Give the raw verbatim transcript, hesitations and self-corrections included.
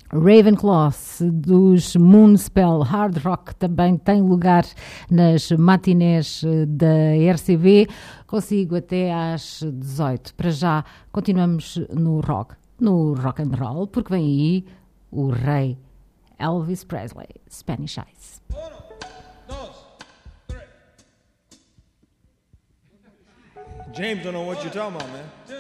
Ravenclaw dos Moonspell Hard Rock também tem lugar nas matinés da R C B, consigo até às dezoito. Para já continuamos no rock, no rock and roll, porque vem aí o rei Elvis Presley, Spanish Eyes. James don't know what you're talking about, man.